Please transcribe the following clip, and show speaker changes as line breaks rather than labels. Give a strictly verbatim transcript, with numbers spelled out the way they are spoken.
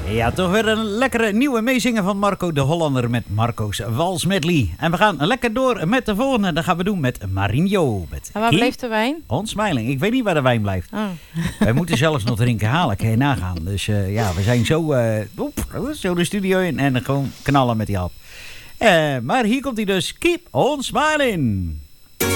Ja, toch weer een lekkere nieuwe meezingen van Marco de Hollander met Marco's Wals Medley. En we gaan lekker door met de volgende. Dat gaan we doen met Marinho. Met
en waar
Keep
bleef de wijn?
on Smiling. Ik weet niet waar de wijn blijft.
Oh.
Wij moeten zelfs nog drinken halen. Kan je nagaan. Dus uh, ja, we zijn zo, uh, oep, zo de studio in en gewoon knallen met die hap. Uh, maar hier komt hij dus. Keep on Smiling.